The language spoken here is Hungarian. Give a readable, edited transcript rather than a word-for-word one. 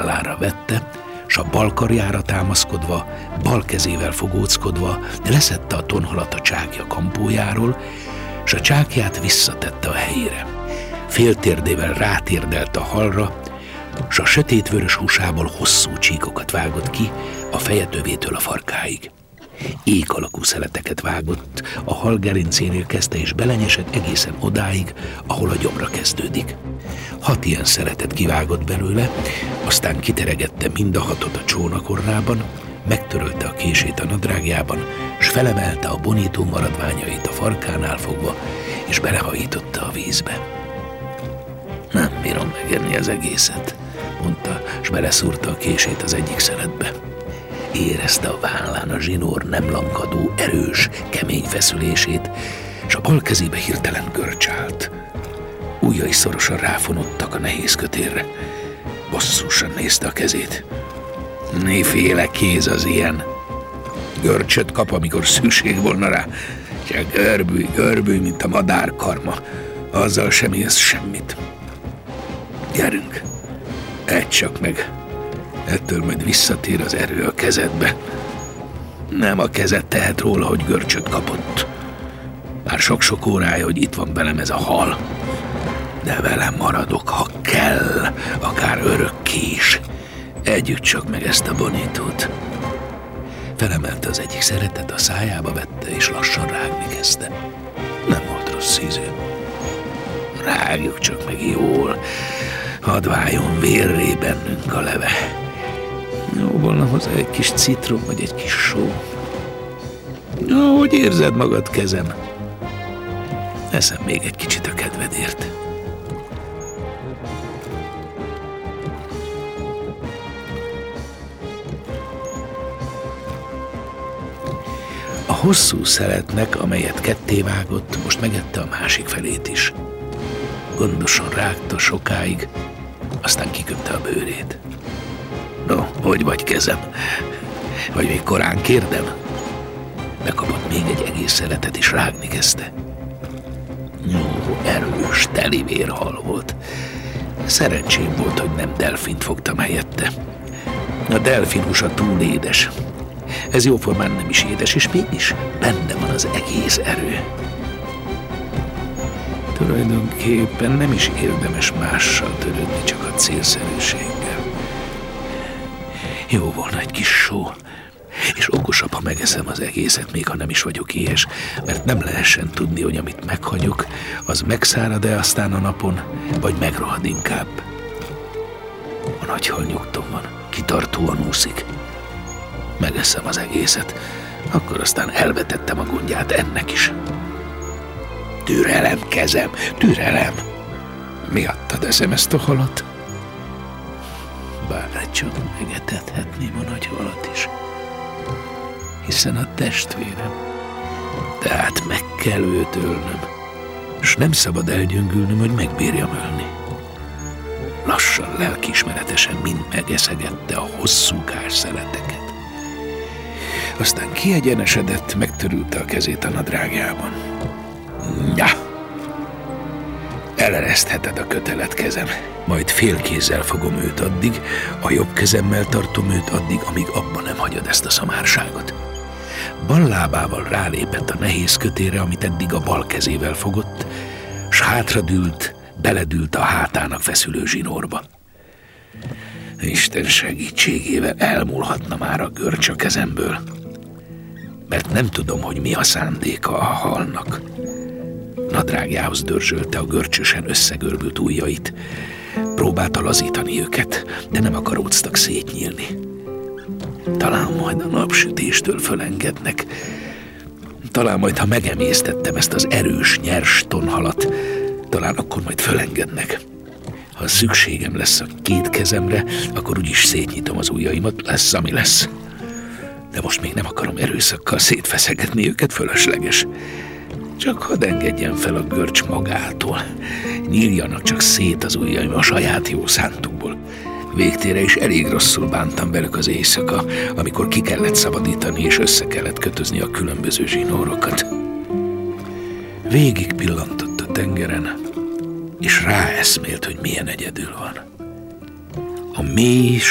vállára vette, s a bal karjára támaszkodva, bal kezével fogóckodva leszedte a tonhalat a csákja kampójáról, s a csákját visszatette a helyére. Féltérdével rátérdelt a halra, s a sötétvörös húsából hosszú csíkokat vágott ki a fejetövétől a farkáig. Ék alakú szeleteket vágott, a hal gerincénél kezdte és belenyesett egészen odáig, ahol a gyomra kezdődik. 6 ilyen szeletet kivágott belőle, aztán kiteregette mind a 6-ot a csónakorrában, megtörölte a kését a nadrágjában, s felemelte a bonító maradványait a farkánál fogva, és belehajította a vízbe. Nem bírom megenni az egészet, mondta, s beleszúrta a kését az egyik szeletbe. Érezte a vállán a zsinór nem lankadó, erős, kemény feszülését, s a bal kezébe hirtelen görcs állt. Ujjai szorosan ráfonottak a nehéz kötélre. Bosszúsan nézte a kezét. Miféle kéz az ilyen? Görcsöt kap, amikor szükség volna rá. Csak görbülj, mint a madárkarma. Azzal sem érsz semmit. Gyerünk, edd csak meg. Ettől majd visszatér az erő a kezedbe. Nem a kezed tehet róla, hogy görcsöt kapott. Már sok-sok órája, hogy itt van velem ez a hal. De velem maradok, ha kell, akár örökké is. Együtt csak meg ezt a bonítót. Felemelte az egyik szeretet, a szájába vette, és lassan rágni kezdte. Nem volt rossz ízű. Rágjuk csak meg jól, hadd váljon vérré bennünk a leve. Jó volna hozzá egy kis citrom, vagy egy kis só. Hogy érzed magad, kezem? Eszem még egy kicsit a kedvedért. A hosszú szeletnek, amelyet kettévágott, most megette a másik felét is. Gondosan rágta sokáig, aztán kiköpte a bőrét. No, hogy vagy, kezem? Vagy még korán kérdem? Bekapott még egy egész szeletet, és rágni kezdte. Jó, erős, teli vérhal volt. Szerencsém volt, hogy nem delfint fogtam helyette. A delfin húsa túl édes. Ez jóformán nem is édes, és mégis benne van az egész erő. Tulajdonképpen nem is érdemes mással törődni, csak a célszerűséggel. Jó volna egy kis só, és okosabb, ha megeszem az egészet, még ha nem is vagyok éhes, mert nem lehessen tudni, hogy amit meghagyok, az megszárad-e aztán a napon, vagy megrohad inkább. A nagy hal nyugton van, kitartóan úszik. Megeszem az egészet, akkor aztán elvetettem a gondját ennek is. Türelem, kezem, türelem! Miattad eszem ezt a halat? Bár csak megetethetném a nagy halat is, hiszen a testvérem. Tehát meg kell őt ölnöm, s nem szabad elgyöngülnöm, hogy megbírjam ölni. Lassan, lelkiismeretesen mind megeszegette a hosszú szeleteket. Aztán kiegyenesedett, megtörülte a kezét a nadrágjában. Ja! Eleresztheted a kötelet, kezem. Majd félkézzel fogom őt addig, a jobb kezemmel tartom őt addig, amíg abba nem hagyod ezt a szamárságot. Bal lábával rálépett a nehéz kötére, amit eddig a bal kezével fogott, s hátradült, beledült a hátának feszülő zsinórba. Isten segítségével elmúlhatna már a görcs a kezemből, mert nem tudom, hogy mi a szándéka a halnak. Nadrágjához dörzsölte a görcsösen összegörbült ujjait. Próbálta lazítani őket, de nem akaróztak szétnyílni. Talán majd a napsütéstől fölengednek. Talán majd, ha megemésztettem ezt az erős, nyers tonhalat, talán akkor majd fölengednek. Ha szükségem lesz a 2 kezemre, akkor úgyis szétnyitom az ujjaimat, lesz, ami lesz. De most még nem akarom erőszakkal szétfeszegetni őket, fölösleges. Csak hadd engedjen fel a görcs magától. Nyíljanak csak szét az ujjaim a saját jó szántukból. Végtére is elég rosszul bántam velük az éjszaka, amikor ki kellett szabadítani és össze kellett kötözni a különböző zsinórokat. Végig pillantott a tengeren, és ráeszmélt, hogy milyen egyedül van. A mély,